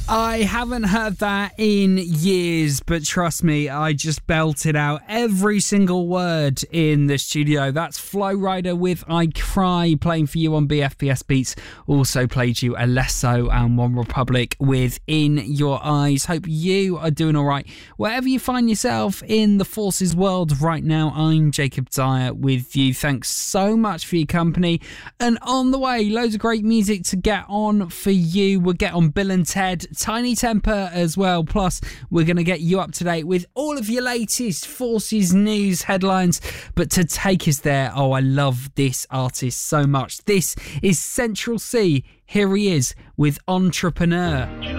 I haven't heard that in years, but trust me, I just belted out every single word in the studio. That's Flow Rider with I Cry, playing for you on BFBS Beats. Also played you Alesso and One Republic with In Your Eyes. Hope you are doing all right. Wherever you find yourself in the Forces world right now, I'm Jacob Dyer with you. Thanks so much for your company. And on the way, loads of great music to get on for you. We'll get on Bill and Ted, Tiny Temper as well. Plus, we're going to get you up to date with all of your latest Forces news headlines. But to take us there, oh, I love this artist so much. This is Central C. Here he is with Entrepreneur.